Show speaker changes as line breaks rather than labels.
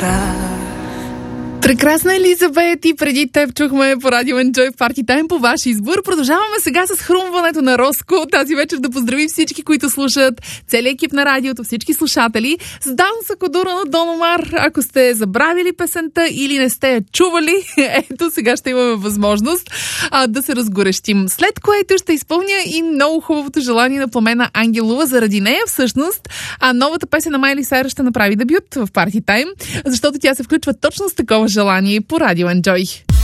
Прекрасна Елизабет, и преди теб чухме по радио Enjoy Party Time по ваш избор. Продължаваме сега с хрумването на Роско. Тази вечер да поздрави всички, които слушат, целият екип на радиото, всички слушатели. С Данса Кодура на Дон Омар. Ако сте забравили песента или не сте я чували, ето сега ще имаме възможност да се разгорещим. След което ще изпълня и много хубавото желание на Пламена Ангелова. Заради нея всъщност новата песен на Майли Сайръс ще направи дебют в Party Time, защото тя се включва точно с такова желание по радио Enjoy.